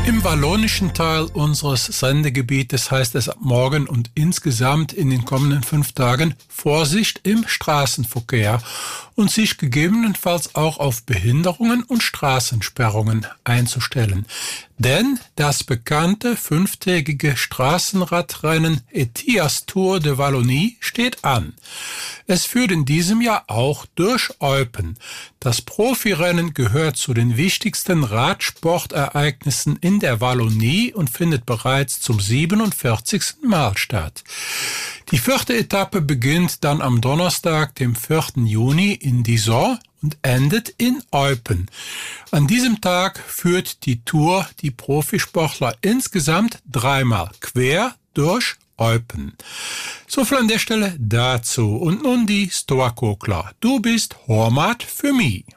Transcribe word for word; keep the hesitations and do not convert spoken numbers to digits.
Im wallonischen Teil unseres Sendegebietes heißt es ab morgen und insgesamt in den kommenden fünf Tagen Vorsicht im Straßenverkehr und sich gegebenenfalls auch auf Behinderungen und Straßensperrungen einzustellen. Denn das bekannte fünftägige Straßenradrennen Etias Tour de Wallonie steht an. Es führt in diesem Jahr auch durch Eupen. Das Profirennen gehört zu den wichtigsten Radsportereignissen in der Wallonie und findet bereits zum siebenundvierzigsten Mal statt. Die vierte Etappe beginnt dann am Donnerstag, dem vierten Juni in Dizon und endet in Eupen. An diesem Tag führt die Tour die Profisportler insgesamt dreimal quer durch Eupen. So viel an der Stelle dazu. Und nun die Stoa Kokler. Du bist Hormat für mich.